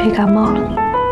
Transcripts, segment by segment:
别感冒了。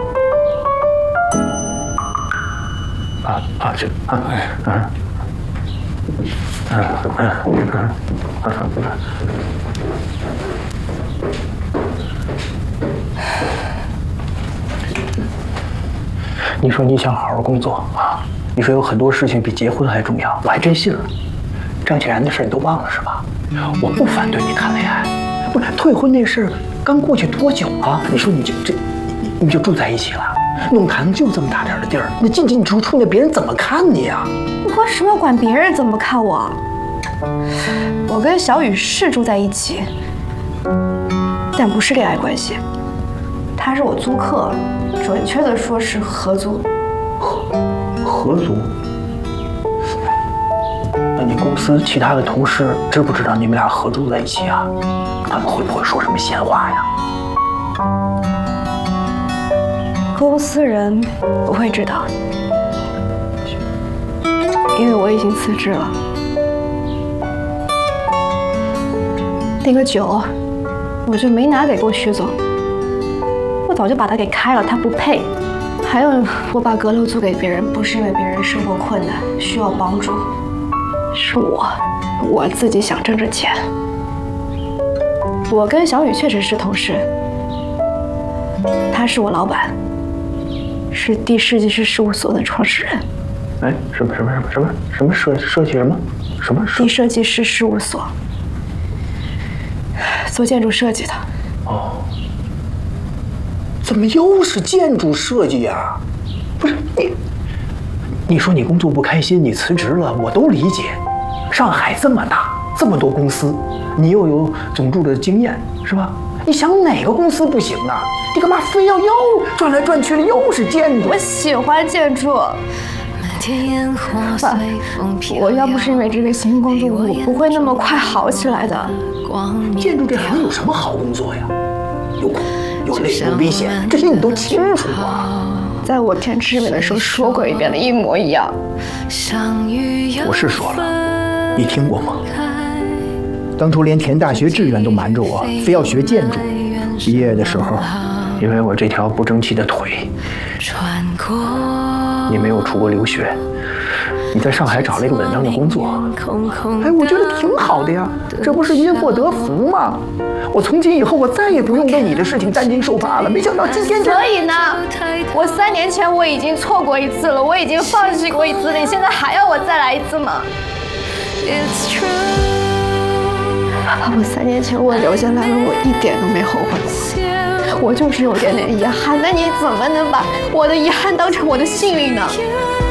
你说你想好好工作啊？你说有很多事情比结婚还重要，我还真信了。张启然的事你都忘了是吧？我不反对你谈恋爱，不是退婚那事刚过去多久啊？你说你就住在一起了？弄堂就这么大点的地儿，你进进出出的，别人怎么看你呀？ 我为什么要管别人怎么看我？我跟小雨是住在一起，但不是恋爱关系。他是我租客，准确的说是合租。 合租？那你公司其他的同事知不知道你们俩合租在一起啊？他们会不会说什么闲话呀？ 公司人不会知道，因为我已经辞职了。那个酒，我就没拿给过徐总，我早就把他给开了，他不配。还有，我把阁楼租给别人，不是因为别人生活困难需要帮助，是我自己想挣着钱。我跟小雨确实是同事，他是我老板。是地设计师事务所的创始人。 哎，什么设计什么？ 地设计师事务所，做建筑设计的。 哦，怎么又是建筑设计呀？不是你说你工作不开心，你辞职了，我都理解。上海这么大，这么多公司，你又有总助的经验，是吧？你想哪个公司不行啊？你干嘛非要又转来转去的，又是建筑？ 我喜欢建筑。爸，我要不是因为这个新工作，我不会那么快好起来的。 建筑这行有什么好工作呀？有苦有累有危险，这些你都清楚啊。 在我填志愿的时候说过一遍的一模一样。 我是说了，你听过吗？ 当初连填大学志愿都瞒着我，非要学建筑。毕业的时候， 因为我这条不争气的腿，你没有出国留学，你在上海找了一个稳当的工作。哎，我觉得挺好的呀，这不是因祸得福吗？我从今以后我再也不用为你的事情担惊受怕了。没想到今天所以呢，我3年前我已经错过一次了，我已经放弃过一次了，你现在还要我再来一次吗？爸，我3年前我留下来了，我一点都没后悔过，我就是有点遗憾。那你怎么能把我的遗憾当成我的幸运呢？